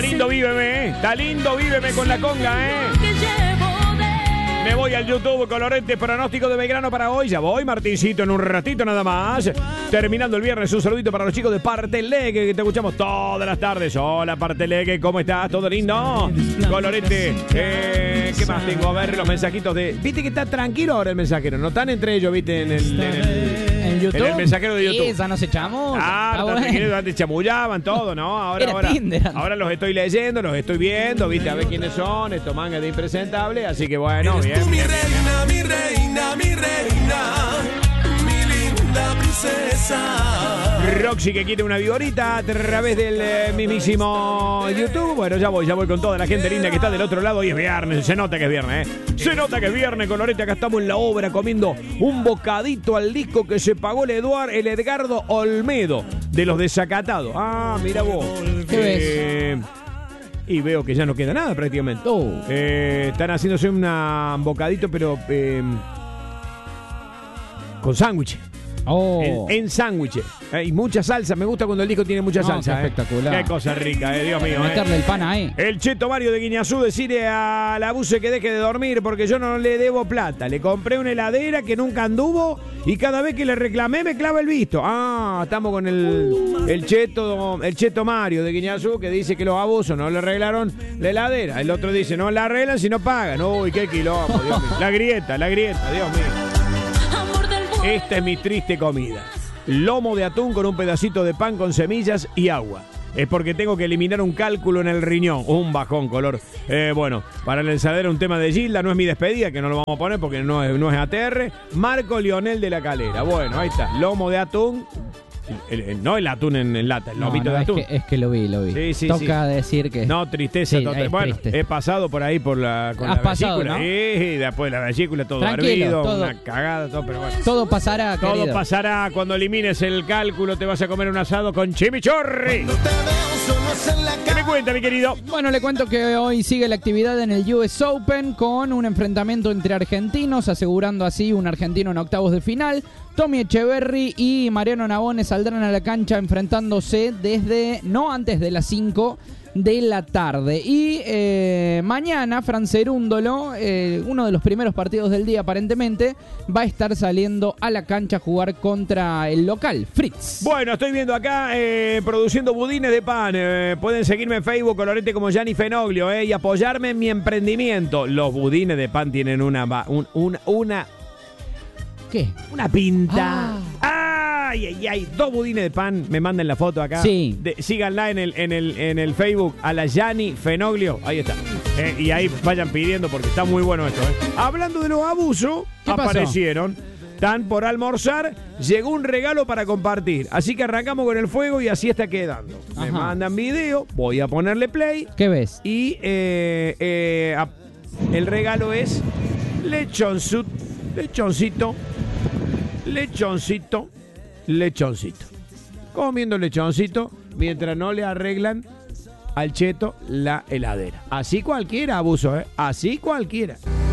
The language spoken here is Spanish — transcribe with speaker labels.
Speaker 1: lindo víveme, Está lindo víveme con la conga, Me voy al YouTube, Colorete, pronóstico de Belgrano para hoy. Ya voy, Martincito, en un ratito nada más. Terminando el viernes, un saludito para los chicos de Parteleque, que te escuchamos todas las tardes. Hola, Parteleque, ¿cómo estás? ¿Todo lindo? Colorete, ¿qué más tengo? A ver, los mensajitos de... Viste que está tranquilo ahora el mensajero, no están entre ellos, viste, en
Speaker 2: YouTube.
Speaker 1: En el mensajero de YouTube.
Speaker 2: Esa nos echamos.
Speaker 1: Antes chamullaban todo, ¿no? Ahora los estoy leyendo, los estoy viendo, viste, a ver quiénes son, estos mangas de impresentables, así que bueno, bien.
Speaker 3: Mi reina, mi reina, mi reina, mi linda princesa.
Speaker 1: Roxy que quiere una viborita a través del mismísimo YouTube. Bueno, ya voy con toda la gente linda que está del otro lado. Y es viernes, se nota que es viernes, Se nota que es viernes, Colorete. Acá estamos en la obra comiendo un bocadito al disco que se pagó el Edgardo Olmedo de los Desacatados. Ah, mira vos.
Speaker 2: ¿Qué ves?
Speaker 1: Y veo que ya no queda nada prácticamente. Están haciéndose un bocadito, pero con sándwich. En sándwiches. Y mucha salsa. Me gusta cuando el disco tiene mucha salsa.
Speaker 2: Espectacular.
Speaker 1: Qué cosa rica, Dios mío.
Speaker 2: Meterle el pan ahí.
Speaker 1: El Cheto Mario de Guiñazú decide a la Buse que deje de dormir porque yo no le debo plata. Le compré una heladera que nunca anduvo y cada vez que le reclamé me clava el visto. Estamos con el Cheto Mario de Guiñazú que dice que los abusos no le arreglaron la heladera. El otro dice no la arreglan si no pagan. Uy, qué quilombo, Dios mío. La grieta, Dios mío. Esta es mi triste comida. Lomo de atún con un pedacito de pan con semillas y agua. Es porque tengo que eliminar un cálculo en el riñón. Un bajón, color. Bueno, para el ensadero un tema de Gilda. No es mi despedida, que no lo vamos a poner porque no es ATR. Marco Lionel de la Calera. Bueno, ahí está. Lomo de atún. No el atún en lata, el lomito de atún.
Speaker 2: Es que lo vi.
Speaker 1: Sí,
Speaker 2: Toca decir que...
Speaker 1: No, tristeza. Bueno, triste. He pasado por ahí con la vesícula.
Speaker 2: ¿No?
Speaker 1: Y después de la vesícula todo hervido, una cagada, todo, pero bueno.
Speaker 2: Todo pasará,
Speaker 1: Todo
Speaker 2: querido.
Speaker 1: pasará cuando elimines el cálculo, te vas a comer un asado con chimichurri. ¿Qué me cuenta, mi querido?
Speaker 2: Bueno, le cuento que hoy sigue la actividad en el US Open con un enfrentamiento entre argentinos, asegurando así un argentino en octavos de final. Tommy Echeverry y Mariano Navone saldrán a la cancha enfrentándose no antes de las 5 de la tarde. Y mañana, Fran Cerúndolo, uno de los primeros partidos del día aparentemente, va a estar saliendo a la cancha a jugar contra el local, Fritz.
Speaker 1: Bueno, estoy viendo acá produciendo budines de pan. Pueden seguirme en Facebook, Colorete, como Gianni Fenoglio, y apoyarme en mi emprendimiento. Los budines de pan tienen una
Speaker 2: ¿Qué?
Speaker 1: Una pinta. Ay. 2 budines de pan. Me manden la foto acá.
Speaker 2: Sí.
Speaker 1: Síganla en el Facebook a la Gianni Fenoglio. Ahí está. Y ahí vayan pidiendo porque está muy bueno esto. Hablando de los abusos, aparecieron. Están por almorzar. Llegó un regalo para compartir. Así que arrancamos con el fuego y así está quedando. Me mandan video. Voy a ponerle play.
Speaker 2: ¿Qué ves?
Speaker 1: Y el regalo es lechoncito. Comiendo lechoncito mientras no le arreglan al Cheto la heladera. Así cualquiera, abuso, Así cualquiera.